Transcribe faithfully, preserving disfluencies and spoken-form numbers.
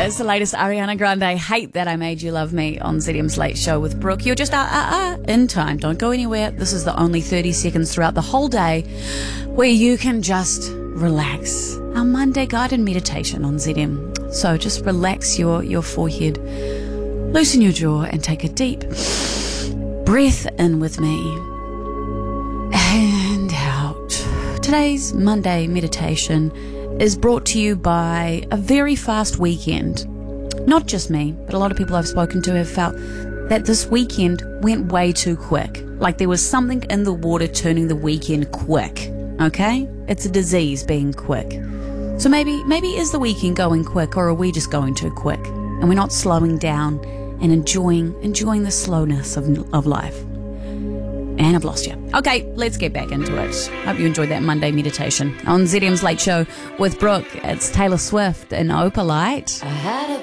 It's the latest Ariana Grande, Hate That I Made You Love Me, on Z M's Late Show with Brooke. You're just uh, uh, uh, in time. Don't go anywhere. This is the only thirty seconds throughout the whole day where you can just relax. Our Monday guided meditation on Z M. So just relax your, your forehead, loosen your jaw, and take a deep breath in with me and out. Today's Monday meditation is brought to you by a very fast weekend. Not just me, but a lot of people I've spoken to have felt that this weekend went way too quick. Like there was something in the water turning the weekend quick. Okay? It's a disease being quick. So maybe, maybe is the weekend going quick, or are we just going too quick? And we're not slowing down and enjoying, enjoying the slowness of, of life. And I've lost you. Okay, let's get back into it. Hope you enjoyed that Monday meditation on Z M's Late Show with Brooke. It's Taylor Swift and Opalite. I had a